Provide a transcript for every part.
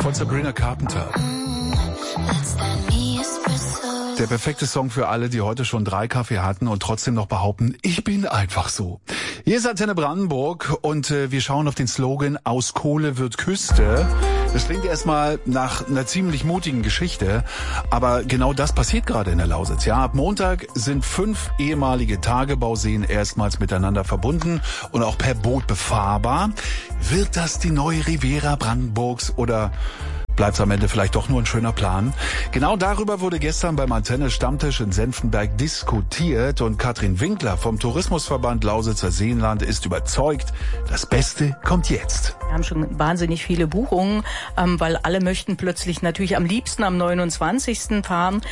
von Sabrina Carpenter. Der perfekte Song für alle, die heute schon 3 Kaffee hatten und trotzdem noch behaupten, ich bin einfach so. Hier ist Antenne Brandenburg und wir schauen auf den Slogan Aus Kohle wird Küste. Das klingt erstmal nach einer ziemlich mutigen Geschichte, aber genau das passiert gerade in der Lausitz. Ja, ab Montag sind 5 ehemalige Tagebauseen erstmals miteinander verbunden und auch per Boot befahrbar. Wird das die neue Riviera Brandenburgs oder bleibt es am Ende vielleicht doch nur ein schöner Plan? Genau darüber wurde gestern beim Antenne-Stammtisch in Senftenberg diskutiert und Katrin Winkler vom Tourismusverband Lausitzer Seenland ist überzeugt, das Beste kommt jetzt. Wir haben schon wahnsinnig viele Buchungen, weil alle möchten plötzlich natürlich am liebsten am 29. fahren.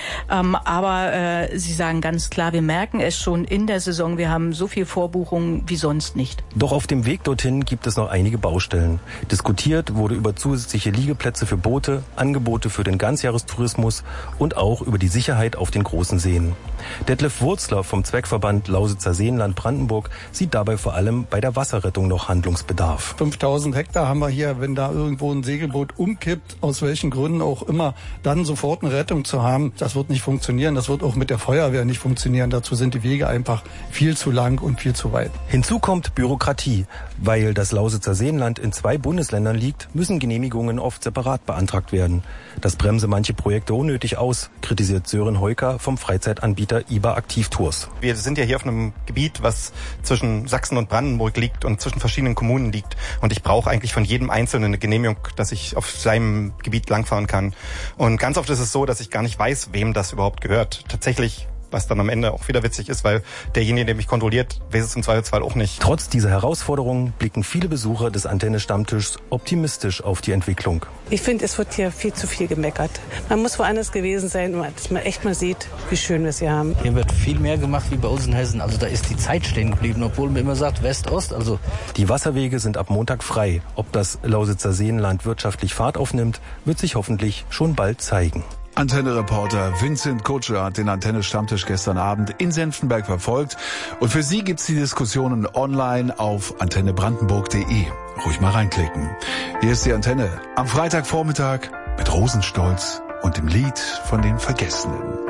Aber sie sagen ganz klar, wir merken es schon in der Saison, wir haben so viel Vorbuchungen wie sonst nicht. Doch auf dem Weg dorthin gibt es noch einige Baustellen. Diskutiert wurde über zusätzliche Liegeplätze für Boote, Angebote für den Ganzjahrestourismus und auch über die Sicherheit auf den großen Seen. Detlef Wurzler vom Zweckverband Lausitzer Seenland Brandenburg sieht dabei vor allem bei der Wasserrettung noch Handlungsbedarf. 5000 Hektar haben wir hier, wenn da irgendwo ein Segelboot umkippt, aus welchen Gründen auch immer, dann sofort eine Rettung zu haben, das wird nicht funktionieren. Das wird auch mit der Feuerwehr nicht funktionieren. Dazu sind die Wege einfach viel zu lang und viel zu weit. Hinzu kommt Bürokratie. Weil das Lausitzer Seenland in 2 Bundesländern liegt, müssen Genehmigungen oft separat beantragt werden. Das bremse manche Projekte unnötig aus, kritisiert Sören Heuker vom Freizeitanbieter IBA Aktivtours. Wir sind ja hier auf einem Gebiet, was zwischen Sachsen und Brandenburg liegt und zwischen verschiedenen Kommunen liegt. Und ich brauche eigentlich von jedem Einzelnen eine Genehmigung, dass ich auf seinem Gebiet langfahren kann. Und ganz oft ist es so, dass ich gar nicht weiß, wem das überhaupt gehört. Tatsächlich, was dann am Ende auch wieder witzig ist, weil derjenige, der mich kontrolliert, weiß es im Zweifelsfall auch nicht. Trotz dieser Herausforderungen blicken viele Besucher des Antenne-Stammtischs optimistisch auf die Entwicklung. Ich finde, es wird hier viel zu viel gemeckert. Man muss woanders gewesen sein, dass man echt mal sieht, wie schön wir es hier haben. Hier wird viel mehr gemacht wie bei uns in Hessen. Also da ist die Zeit stehen geblieben, obwohl man immer sagt West-Ost. Also die Wasserwege sind ab Montag frei. Ob das Lausitzer Seenland wirtschaftlich Fahrt aufnimmt, wird sich hoffentlich schon bald zeigen. Antenne-Reporter Vincent Kutscher hat den Antenne-Stammtisch gestern Abend in Senftenberg verfolgt. Und für Sie gibt's die Diskussionen online auf antennebrandenburg.de. Ruhig mal reinklicken. Hier ist die Antenne am Freitagvormittag mit Rosenstolz und dem Lied von den Vergessenen.